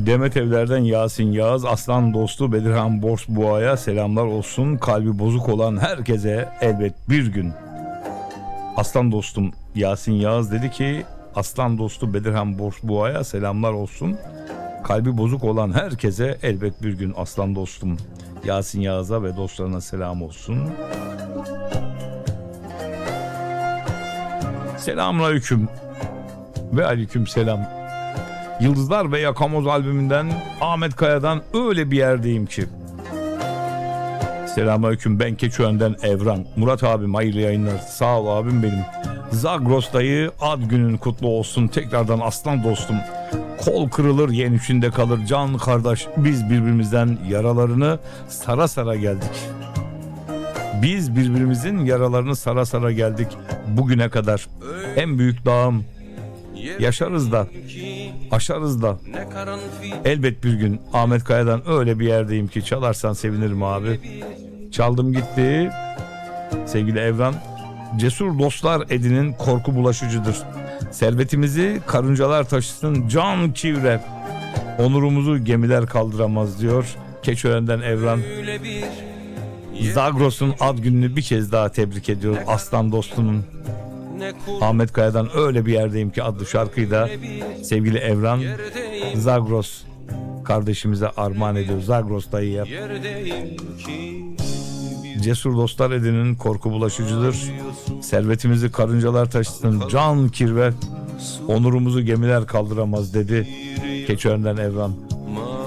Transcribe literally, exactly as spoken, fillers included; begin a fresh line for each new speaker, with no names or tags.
Demet Evler'den Yasin Yağız, aslan dostu Bedirhan Borsboğa'ya selamlar olsun. Kalbi bozuk olan herkese elbet bir gün. Aslan dostum Yasin Yağız dedi ki, aslan dostu Bedirhan Borsboğa'ya selamlar olsun. Kalbi bozuk olan herkese elbet bir gün. Aslan dostum Yasin Yağız'a ve dostlarına selam olsun. Selamünaleyküm ve aleyküm selam. Yıldızlar ve Yakamoz albümünden Ahmet Kaya'dan öyle bir yerdeyim ki. Selamünaleyküm, ben Keçiören'den Evran. Murat abim hayırlı yayınlar. Sağ ol abim benim. Zagros dayı, ad günün kutlu olsun. Tekrardan aslan dostum. Kol kırılır yen içinde kalır can kardeş. Biz birbirimizden yaralarını sara sara geldik. Biz birbirimizin yaralarını sara sara geldik bugüne kadar. En büyük dağım. Yaşarız da, aşarız da. Elbet bir gün. Ahmet Kaya'dan öyle bir yerdeyim ki, çalarsan sevinirim abi. Çaldım gitti. Sevgili Evran, cesur dostlar edinin, korku bulaşıcıdır. Servetimizi karıncalar taşısın can kivre. Onurumuzu gemiler kaldıramaz diyor. Keçiören'den Evran. Zagros'un ad gününü bir kez daha tebrik ediyor aslan dostunun. Ahmet Kaya'dan öyle bir yerdeyim ki adlı şarkıyı da sevgili Evran Zagros kardeşimize armağan ediyor. Zagros dayıya. Cesur dostlar edinin, korku bulaşıcıdır. Servetimizi karıncalar taşısın can kirve. Onurumuzu gemiler kaldıramaz dedi Keçiören'den Evran.